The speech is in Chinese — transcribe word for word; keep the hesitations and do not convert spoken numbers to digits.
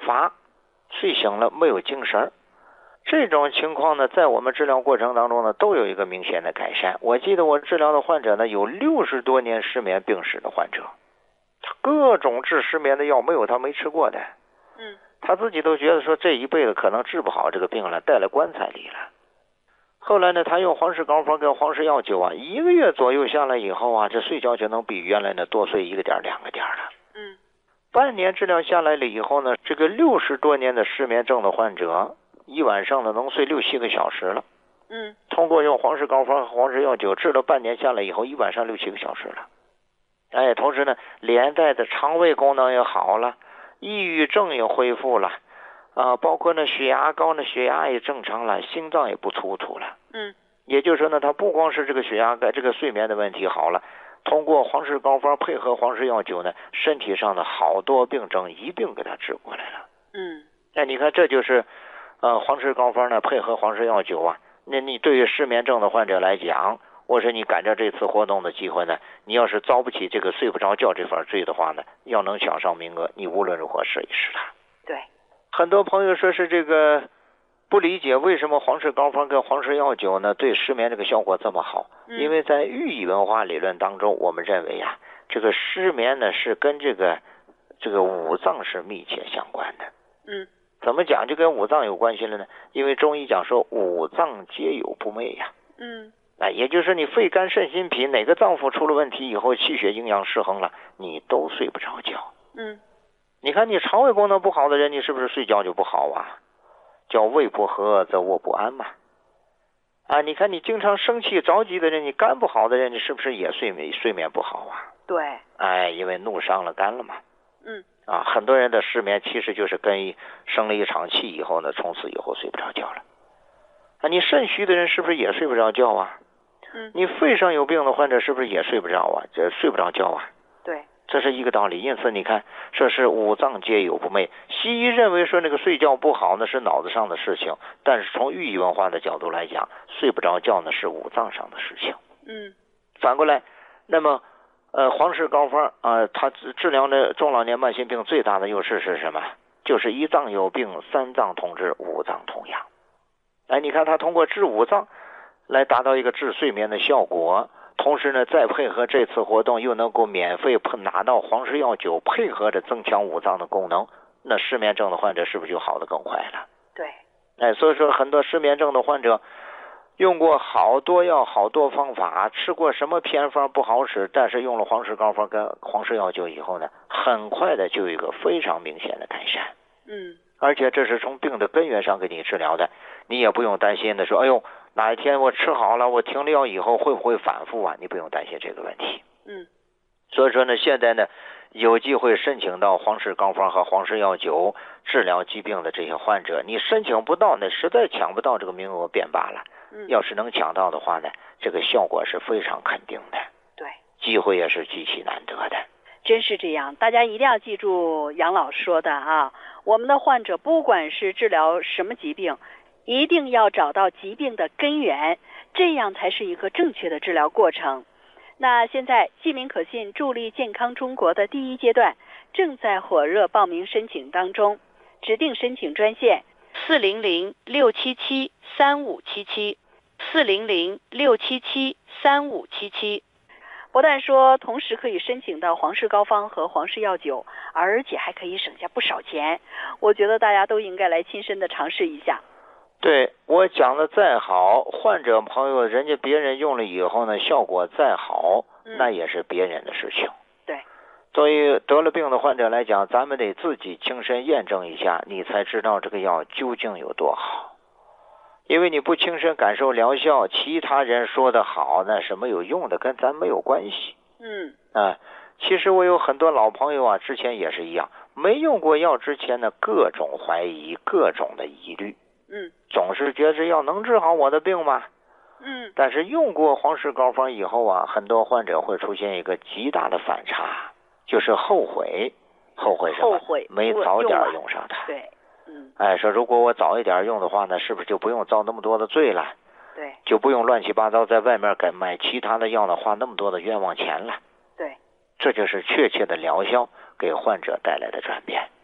乏，睡醒了没有精神。这种情况呢，在我们治疗过程当中呢，都有一个明显的改善。我记得我治疗的患者呢，有六十多年失眠病史的患者，各种治失眠的药没有他没吃过的。 嗯， 他自己都觉得说这一辈子可能治不好这个病了，带来棺材里了。后来呢，他用黄氏膏方跟黄氏药酒啊，一个月左右下来以后啊，这睡觉就能比原来呢多睡一个点两个点了。 嗯， 半年治疗下来了以后呢，这个六十多年的失眠症的患者，一晚上呢能睡六七个小时了。 嗯， 通过用黄氏膏方和黄氏药酒治了半年下来以后，一晚上六七个小时了。哎，同时呢，连带的肠胃功能也好了，抑郁症也恢复了。啊，包括呢血压高呢，血压也正常了，心脏也不突突了。 嗯， 也就是说呢，他不光是这个血压高，这个睡眠的问题好了，通过黄氏膏方配合黄氏药酒呢，身体上的好多病症一并给他治过来了。 嗯， 那你看，这就是呃黄氏膏方呢配合黄氏药酒啊。那你对于失眠症的患者来讲，我说你赶着这次活动的机会呢，你要是遭不起这个睡不着觉这份罪的话呢，要能抢上名额，你无论如何试一试它。 对。 很多朋友说是这个不理解为什么黄氏膏方跟黄氏药酒呢对失眠这个效果这么好。 嗯、 因为在寓意文化理论当中，我们认为呀、啊，这个失眠呢是跟这个这个五脏是密切相关的。 嗯， 怎么讲就跟五脏有关系了呢？因为中医讲说五脏皆有不寐呀。 嗯， 啊，也就是你肺肝肾心脾哪个脏腑出了问题以后，气血营养失衡了，你都睡不着觉。 嗯。 你看你肠胃功能不好的人，你是不是睡觉就不好啊？叫胃不和则卧不安嘛。啊，你看你经常生气着急的人，你肝不好的人，你是不是也睡眠睡眠不好啊？ 对。 哎，因为怒伤了肝了嘛。 嗯。 啊，很多人的失眠其实就是跟生了一场气以后呢，从此以后睡不着觉了。啊，你肾虚的人是不是也睡不着觉啊？ 嗯。 你肺上有病的患者是不是也睡不着啊？这睡不着觉啊？ 对。 这是一个道理。因此你看，这是五脏皆有不寐。西医认为说那个睡觉不好呢是脑子上的事情，但是从寓意文化的角度来讲，睡不着觉呢是五脏上的事情。 嗯。 反过来，那么呃黄氏膏方啊、呃，它治疗的中老年慢性病最大的优势是什么？就是一脏有病，三脏同治，五脏同养。哎，你看它通过治五脏来达到一个治睡眠的效果。同时呢，再配合这次活动，又能够免费拿到黄氏药酒，配合着增强五脏的功能，那失眠症的患者是不是就好得更快了？ 对。 哎，所以说很多失眠症的患者用过好多药、好多方法，吃过什么偏方不好使，但是用了黄氏膏方跟黄氏药酒以后呢，很快的就有一个非常明显的改善。 嗯。 而且这是从病的根源上给你治疗的，你也不用担心的说，哎呦。哪一天我吃好了，我停了药以后会不会反复啊？你不用担心这个问题。 嗯， 所以说呢，现在呢有机会申请到黄氏膏方和黄氏药酒治疗疾病的这些患者，你申请不到呢，实在抢不到这个名额便罢了。 嗯， 要是能抢到的话呢，这个效果是非常肯定的。 对， 机会也是极其难得的。 真是这样，大家一定要记住杨老说的啊，我们的患者不管是治疗什么疾病，一定要找到疾病的根源，这样才是一个正确的治疗过程。那现在记名可信助力健康中国的第一阶段正在火热报名申请当中，指定申请专线四零零六七七三五七七四零零六七七三五七七。不但说同时可以申请到黄氏膏方和黄氏药酒，而且还可以省下不少钱，我觉得大家都应该来亲身的尝试一下。 对，我讲的再好，患者朋友人家别人用了以后呢，效果再好， 嗯、 那也是别人的事情。 对， 作为得了病的患者来讲，咱们得自己亲身验证一下，你才知道这个药究竟有多好。因为你不亲身感受疗效，其他人说的好那是没有用的，跟咱没有关系。 嗯啊，其实我有很多老朋友啊，之前也是一样，没用过药之前呢，各种怀疑，各种的疑虑。 嗯， 总是觉得这药能治好我的病吗？ 嗯， 但是用过黄氏膏方以后啊，很多患者会出现一个极大的反差，就是后悔，后悔什么？ 后悔没早点用上它。 对，嗯， 哎，说如果我早一点用的话呢，是不是就不用遭那么多的罪了？ 对， 就不用乱七八糟在外面给买其他的药呢，花那么多的冤枉钱了。 对， 这就是确切的疗效给患者带来的转变。